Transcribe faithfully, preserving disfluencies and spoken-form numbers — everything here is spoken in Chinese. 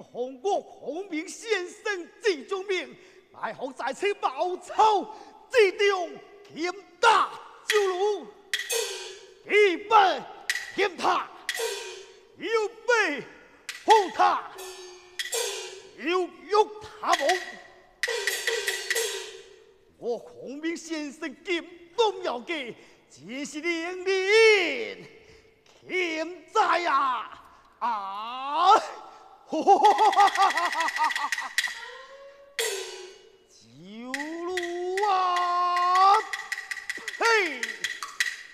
奉我孔明先生之忠命，来后在此报仇，之中天大救路，一备天塔，有备红塔，有玉塔梦。我孔明先生金东要计，真是令人天灾呀！啊！